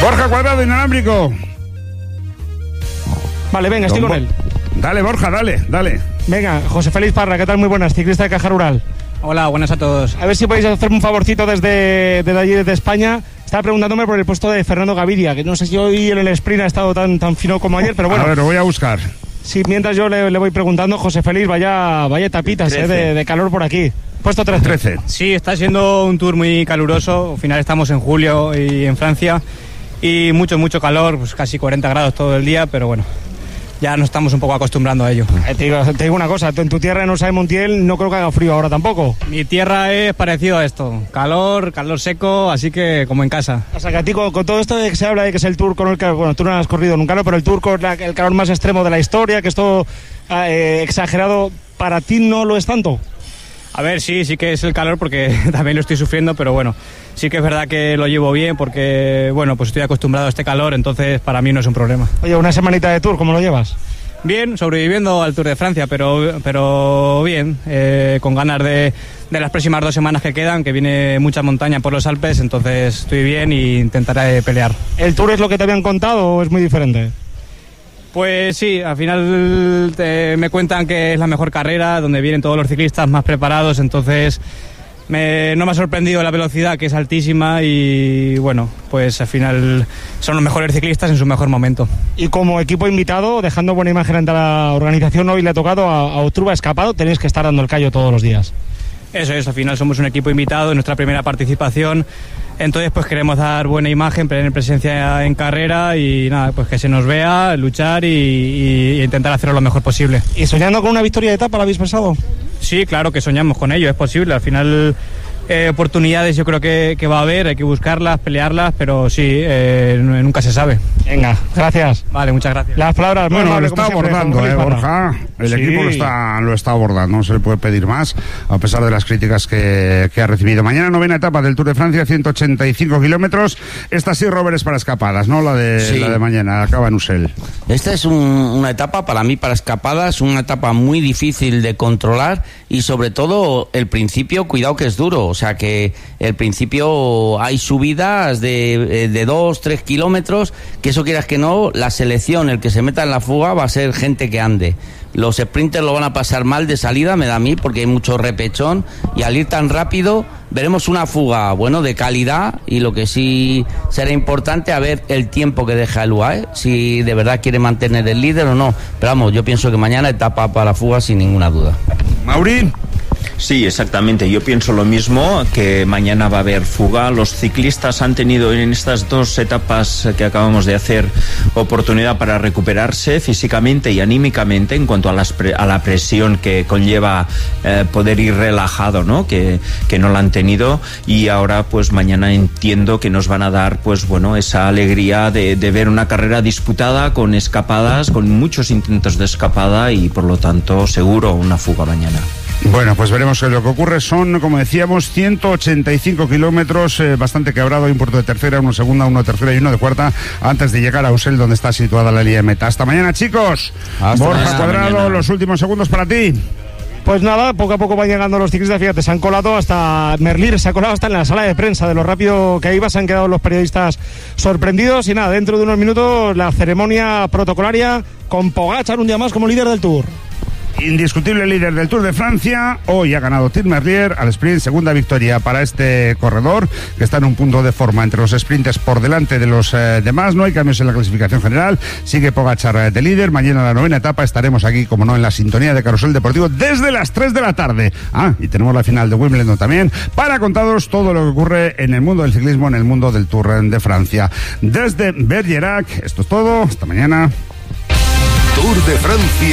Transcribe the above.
Borja Cuadrado, inalámbrico. Vale, venga, estoy con él. Dale, Borja, dale. Venga, José Félix Parra, ¿qué tal? Muy buenas, ciclista de Caja Rural. Hola, buenas a todos. A ver si podéis hacerme un favorcito desde allí, desde España. Estaba preguntándome por el puesto de Fernando Gaviria, que no sé si hoy en el sprint ha estado tan fino como ayer, pero bueno. A ver, lo voy a buscar. Sí, mientras yo le voy preguntando, José Félix, vaya tapitas de calor por aquí. Puesto 13. Sí, está siendo un tour muy caluroso. Al final estamos en julio y en Francia. Y mucho calor, pues casi 40 grados todo el día, pero bueno, ya nos estamos un poco acostumbrando a ello. Te digo una cosa, en tu tierra en Osa de Montiel no creo que haga frío ahora tampoco. Mi tierra es parecido a esto, calor seco, así que como en casa. O sea que a ti con todo esto de que se habla de que es el tour con el calor, bueno, tú no has corrido nunca, pero el tour con el calor más extremo de la historia, que es todo exagerado, ¿para ti no lo es tanto? A ver, sí que es el calor porque también lo estoy sufriendo, pero bueno, sí que es verdad que lo llevo bien porque, bueno, pues estoy acostumbrado a este calor, entonces para mí no es un problema. Oye, una semanita de tour, ¿cómo lo llevas? Bien, sobreviviendo al Tour de Francia, pero bien, con ganas de las próximas 2 semanas que quedan, que viene mucha montaña por los Alpes, entonces estoy bien e intentaré pelear. ¿El Tour es lo que te habían contado o es muy diferente? Pues sí, al final me cuentan que es la mejor carrera, donde vienen todos los ciclistas más preparados, entonces no me ha sorprendido la velocidad, que es altísima, y bueno, pues al final son los mejores ciclistas en su mejor momento. Y como equipo invitado, dejando buena imagen ante la organización, hoy le ha tocado a Oturba Escapado, tenéis que estar dando el callo todos los días. Eso es, al final somos un equipo invitado en nuestra primera participación, entonces pues queremos dar buena imagen, tener presencia en carrera y nada, pues que se nos vea, luchar y intentar hacerlo lo mejor posible. ¿Y soñando con una victoria de etapa, la habéis pensado? Sí, claro que soñamos con ello, es posible, al final oportunidades yo creo que va a haber, hay que buscarlas, pelearlas, pero sí, nunca se sabe. Venga, gracias. Vale, muchas gracias. Las palabras. Bueno, lo está abordando, Borja. El equipo lo está abordando, no se le puede pedir más, a pesar de las críticas que ha recibido. Mañana 9ª etapa del Tour de Francia, 185 kilómetros. Esta sí, Robert, es para escapadas, ¿no? La de mañana, acaba en Usel. Esta es una etapa, para mí, para escapadas, una etapa muy difícil de controlar y sobre todo el principio, cuidado que es duro. O sea que el principio hay subidas de 2-3 kilómetros, que eso quieras que no, la selección, el que se meta en la fuga va a ser gente que ande. Los sprinters lo van a pasar mal de salida, me da a mí, porque hay mucho repechón, y al ir tan rápido veremos una fuga, bueno, de calidad, y lo que sí será importante, a ver el tiempo que deja el UAE, si de verdad quiere mantener el líder o no. Pero vamos, yo pienso que mañana etapa para fuga sin ninguna duda. Mauri. Sí, exactamente. Yo pienso lo mismo, que mañana va a haber fuga. Los ciclistas han tenido en estas 2 etapas que acabamos de hacer oportunidad para recuperarse físicamente y anímicamente en cuanto a la presión que conlleva poder ir relajado, ¿no? Que no la han tenido, y ahora pues mañana entiendo que nos van a dar pues bueno, esa alegría de ver una carrera disputada con escapadas, con muchos intentos de escapada, y por lo tanto seguro una fuga mañana. Bueno, pues veremos que lo que ocurre. Son, como decíamos, 185 kilómetros, bastante quebrado. Hay un puerto de tercera, uno de segunda, uno de tercera y uno de cuarta, antes de llegar a Usel, donde está situada la línea de meta. Hasta mañana, chicos. Borja Cuadrado, los últimos segundos para ti. Pues nada, poco a poco van llegando los ciclistas. Fíjate, se han colado hasta Merlir, se ha colado hasta en la sala de prensa. De lo rápido que iba, se han quedado los periodistas sorprendidos. Y nada, dentro de unos minutos la ceremonia protocolaria con Pogačar un día más como líder del Tour. Indiscutible líder del Tour de Francia. Hoy ha ganado Tim Merlier al sprint, segunda victoria para este corredor, que está en un punto de forma entre los sprinters por delante de los demás. No hay cambios en la clasificación general, sigue Pogačar de líder. Mañana la 9ª etapa estaremos aquí, como no, en la sintonía de Carrusel Deportivo desde las 3 de la tarde. Y tenemos la final de Wimbledon también, para contaros todo lo que ocurre en el mundo del ciclismo, en el mundo del Tour de Francia. Desde Bergerac, esto es todo, hasta mañana. Tour de Francia.